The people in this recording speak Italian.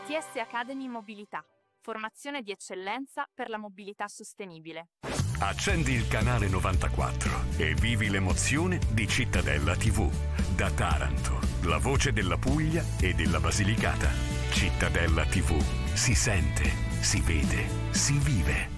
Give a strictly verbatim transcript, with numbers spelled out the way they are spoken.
T S Academy Mobilità. Formazione di eccellenza per la mobilità sostenibile. Accendi il canale novantaquattro e vivi l'emozione di Cittadella tivù. Da Taranto, la voce della Puglia e della Basilicata. Cittadella tivù. Si sente, si vede, si vive.